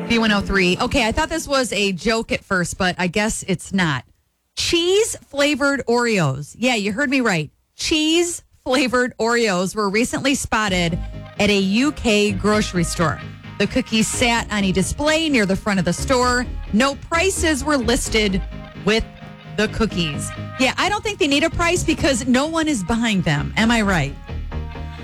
B103. Okay, I thought this was a joke at first, but I guess it's not. Cheese-flavored Oreos. Yeah, you heard me right. Cheese-flavored Oreos were recently spotted at a UK grocery store. The cookies sat on a display near the front of the store. No prices were listed with the cookies. Yeah, I don't think they need a price because no one is buying them. Am I right?